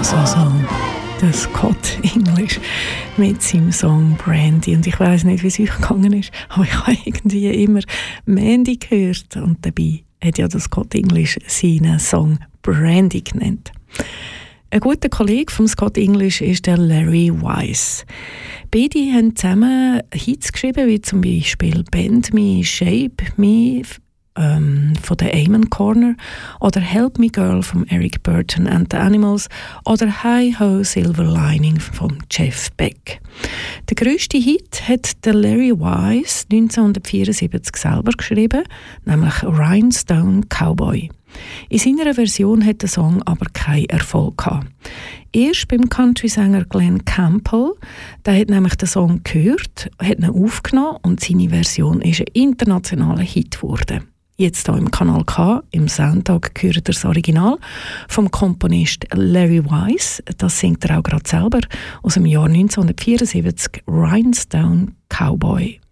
Also der Scott English mit seinem Song Brandy. Und ich weiss nicht, wie es euch gegangen ist, aber ich habe irgendwie immer Mandy gehört. Und dabei hat ja der Scott English seinen Song Brandy genannt. Ein guter Kollege von Scott English ist der Larry Wise. Beide haben zusammen Hits geschrieben, wie zum Beispiel Bend Me, Shape Me von der Amen Corner oder Help Me Girl von Eric Burton and the Animals oder Hi Ho Silver Lining von Jeff Beck. Der grösste Hit hat der Larry Wise 1974 selber geschrieben, nämlich Rhinestone Cowboy. In seiner Version hat der Song aber keinen Erfolg gehabt. Erst beim Country-Sänger Glenn Campbell, der hat nämlich den Song gehört, hat ihn aufgenommen und seine Version ist ein internationaler Hit geworden. Jetzt hier im Kanal K, im Soundtag, gehört das Original vom Komponist Larry Wise. Das singt er auch gerade selber aus dem Jahr 1974, Rhinestone Cowboy.